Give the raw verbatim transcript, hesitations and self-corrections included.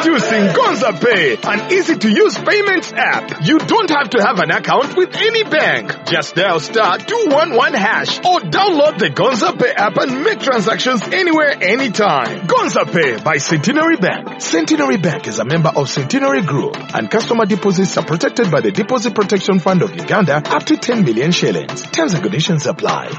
Introducing Gonza Pay, an easy-to-use payments app. You don't have to have an account with any bank. Just dial star two one one hash or download the Gonza Pay app and make transactions anywhere, anytime. Gonza Pay by Centenary Bank. Centenary Bank is a member of Centenary Group, and customer deposits are protected by the Deposit Protection Fund of Uganda up to ten million shillings. Terms and conditions apply.